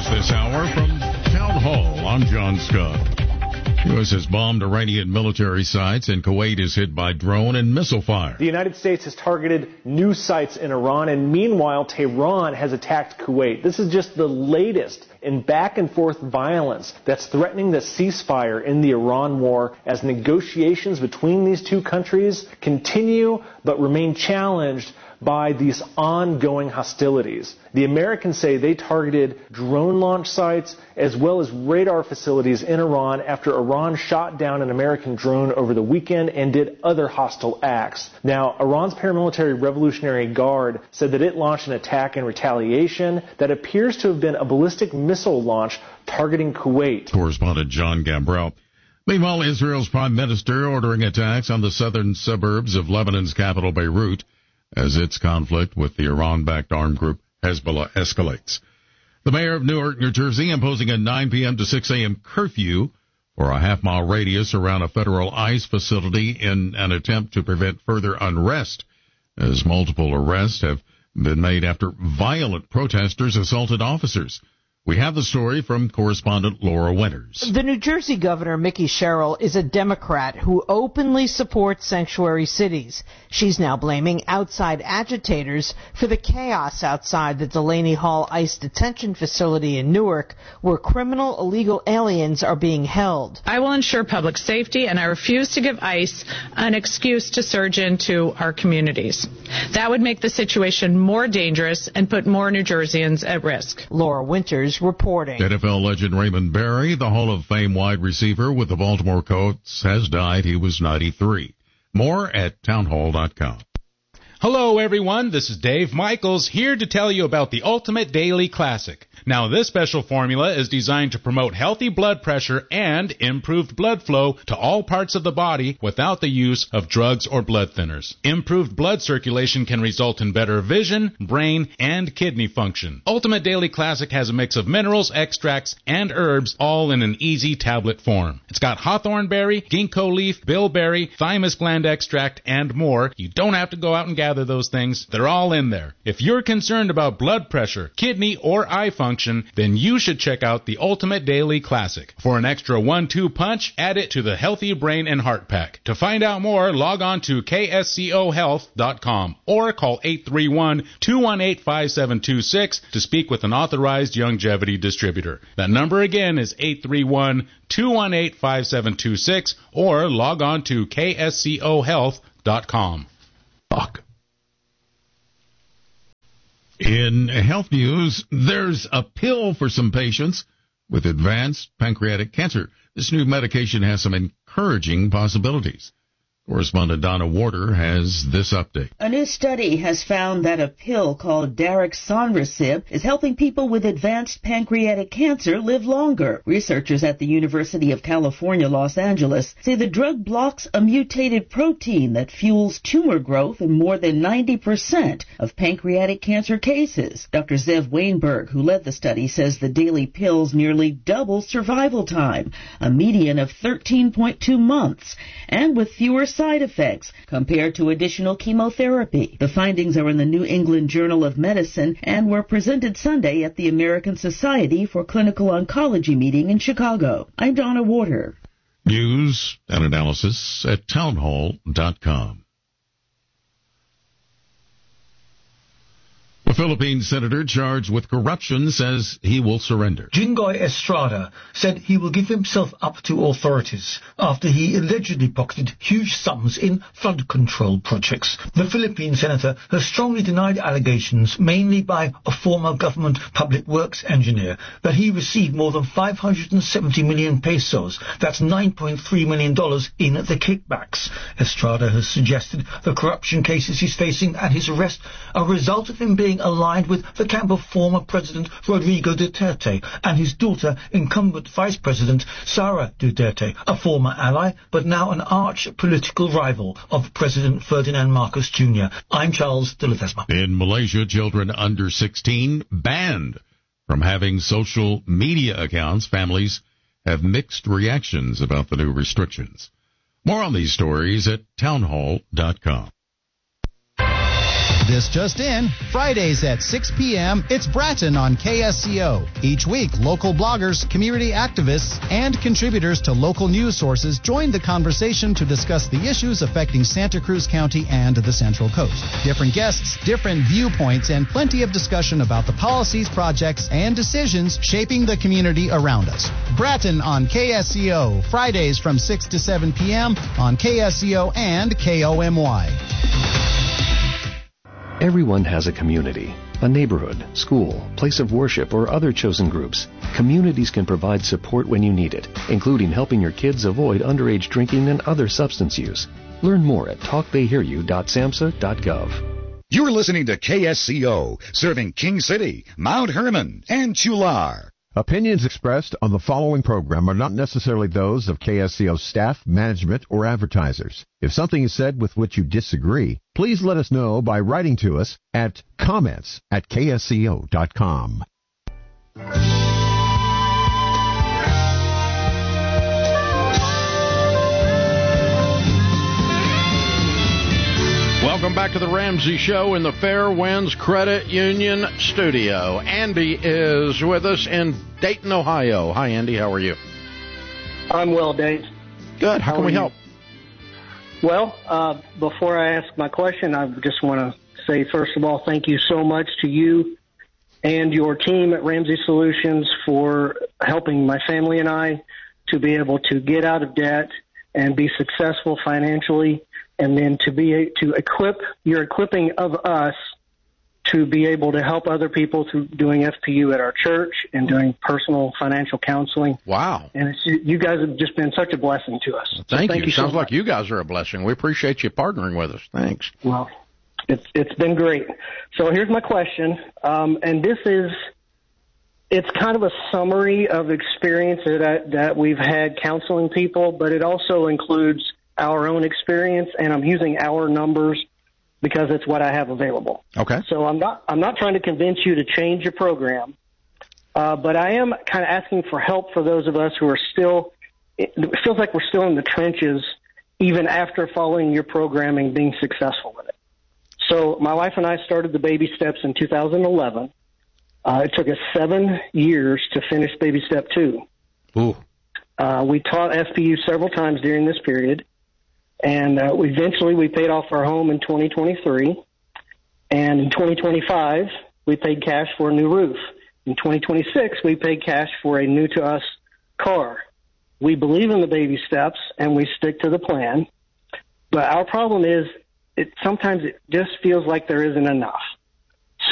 news this hour from Town Hall. I'm John Scott. U.S. has bombed Iranian military sites, and Kuwait is hit by drone and missile fire. The United States has targeted new sites in Iran, and meanwhile, Tehran has attacked Kuwait. This is just the latest in back-and-forth violence that's threatening the ceasefire in the Iran war as negotiations between these two countries continue but remain challenged by these ongoing hostilities. The Americans say they targeted drone launch sites as well as radar facilities in Iran after Iran shot down an American drone over the weekend and did other hostile acts. Now, Iran's paramilitary Revolutionary Guard said that it launched an attack in retaliation that appears to have been a ballistic missile launch targeting Kuwait. Correspondent John Gambrell. Meanwhile, Israel's prime minister ordering attacks on the southern suburbs of Lebanon's capital, Beirut, as its conflict with the Iran-backed armed group Hezbollah escalates. The mayor of Newark, New Jersey, imposing a 9 p.m. to 6 a.m. curfew for a half-mile radius around a federal ICE facility in an attempt to prevent further unrest, as multiple arrests have been made after violent protesters assaulted officers. We have the story from correspondent Laura Winters. The New Jersey governor, Mickey Sherrill, is a Democrat who openly supports sanctuary cities. She's now blaming outside agitators for the chaos outside the Delaney Hall ICE detention facility in Newark, where criminal illegal aliens are being held. I will ensure public safety, and I refuse to give ICE an excuse to surge into our communities. That would make the situation more dangerous and put more New Jerseyans at risk. Laura Winters reporting. NFL legend Raymond Berry, the Hall of Fame wide receiver with the Baltimore Colts, has died. He was 93. More at townhall.com. Hello, everyone. This is Dave Michaels here to tell you about the Ultimate Daily Classic. Now, this special formula is designed to promote healthy blood pressure and improved blood flow to all parts of the body without the use of drugs or blood thinners. Improved blood circulation can result in better vision, brain, and kidney function. Ultimate Daily Classic has a mix of minerals, extracts, and herbs, all in an easy tablet form. It's got hawthorn berry, ginkgo leaf, bilberry, thymus gland extract, and more. You don't have to go out and gather those things. They're all in there. If you're concerned about blood pressure, kidney, or eye function, then you should check out the Ultimate Daily Classic. For an extra 1-2 punch, add it to the Healthy Brain and Heart Pack. To find out more, log on to kscohealth.com or call 831-218-5726 to speak with an authorized longevity distributor. That number again is 831-218-5726 or log on to kscohealth.com. In health news, there's a pill for some patients with advanced pancreatic cancer. This new medication has some encouraging possibilities. Correspondent Donna Warder has this update. A new study has found that a pill called Daraxonrasib is helping people with advanced pancreatic cancer live longer. Researchers at the University of California, Los Angeles, say the drug blocks a mutated protein that fuels tumor growth in more than 90% of pancreatic cancer cases. Dr. Zev Weinberg, who led the study, says the daily pills nearly double survival time, a median of 13.2 months, and with fewer side effects compared to additional chemotherapy. The findings are in the New England Journal of Medicine and were presented Sunday at the American Society for Clinical Oncology meeting in Chicago. I'm Donna Warder. News and analysis at townhall.com. A Philippine senator charged with corruption says he will surrender. Jingoy Estrada said he will give himself up to authorities after he allegedly pocketed huge sums in flood control projects. The Philippine senator has strongly denied allegations, mainly by a former government public works engineer, that he received more than 570 million pesos, that's $9.3 million, in the kickbacks. Estrada has suggested the corruption cases he's facing and his arrest are a result of him being aligned with the camp of former President Rodrigo Duterte and his daughter, incumbent Vice President Sara Duterte, a former ally but now an arch political rival of President Ferdinand Marcos Jr. I'm Charles de Ledesma. In Malaysia, children under 16 banned from having social media accounts. Families have mixed reactions about the new restrictions. More on these stories at townhall.com. This just in, Fridays at 6 p.m., it's Bratton on KSCO. Each week, local bloggers, community activists, and contributors to local news sources join the conversation to discuss the issues affecting Santa Cruz County and the Central Coast. Different guests, different viewpoints, and plenty of discussion about the policies, projects, and decisions shaping the community around us. Bratton on KSCO, Fridays from 6 to 7 p.m. on KSCO and KOMY. Everyone has a community, a neighborhood, school, place of worship, or other chosen groups. Communities can provide support when you need it, including helping your kids avoid underage drinking and other substance use. Learn more at talktheyhearyou.samhsa.gov. You're listening to KSCO, serving King City, Mount Herman, and Chular. Opinions expressed on the following program are not necessarily those of KSCO staff, management, or advertisers. If something is said with which you disagree, please let us know by writing to us at comments@ksco.com. Welcome back to the Ramsey Show in the Fairwinds Credit Union studio. Andy is with us in Dayton, Ohio. Hi, Andy. How are you? I'm well, Dave. Good. How can we help? Well, before I ask my question, I just want to say, first of all, thank you so much to you and your team at Ramsey Solutions for helping my family and I to be able to get out of debt and be successful financially. And then you're equipping of us to be able to help other people through doing FPU at our church and doing personal financial counseling. Wow. And you guys have just been such a blessing to us. Thank you. So Sounds like you guys are a blessing. We appreciate you partnering with us. Thanks. Well, it's been great. So here's my question. And it's kind of a summary of experience that we've had counseling people, but it also includes our own experience, and I'm using our numbers because it's what I have available. Okay. So I'm not trying to convince you to change your program, but I am kind of asking for help for those of us who are it feels like we're still in the trenches even after following your programming, being successful with it. So my wife and I started the Baby Steps in 2011. It took us 7 years to finish Baby Step 2. Ooh. We taught FPU several times during this period. And eventually we paid off our home in 2023. And in 2025, we paid cash for a new roof. In 2026, we paid cash for a new-to-us car. We believe in the baby steps, and we stick to the plan. But our problem is sometimes it just feels like there isn't enough.